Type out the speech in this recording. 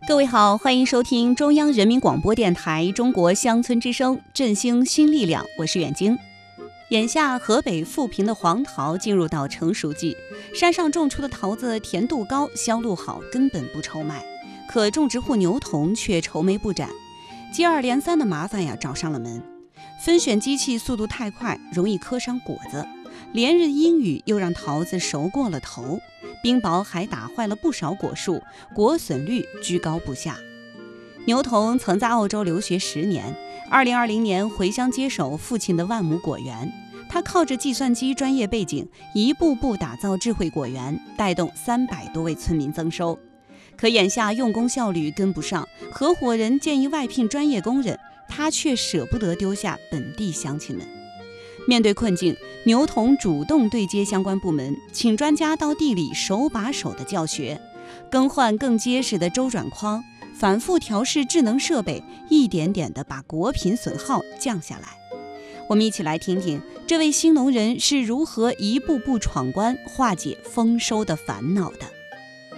各位好，欢迎收听中央人民广播电台中国乡村之声，振兴新力量，我是远京。眼下河北富平的黄桃进入到成熟季，山上种出的桃子甜度高，销路好，根本不愁卖。可种植户牛童却愁眉不展，接二连三的麻烦找上了门。分选机器速度太快，容易磕伤果子，连日阴雨又让桃子熟过了头，冰雹还打坏了不少果树，果损率居高不下。牛童曾在澳洲留学10年，2020年回乡接手父亲的万亩果园。他靠着计算机专业背景，一步步打造智慧果园，带动300多位村民增收。可眼下用工效率跟不上，合伙人建议外聘专业工人，他却舍不得丢下本地乡亲们。面对困境，牛童主动对接相关部门，请专家到地里手把手的教学，更换更结实的周转筐，反复调试智能设备，一点点地把果品损耗降下来。我们一起来听听这位新农人是如何一步步闯关，化解丰收的烦恼的。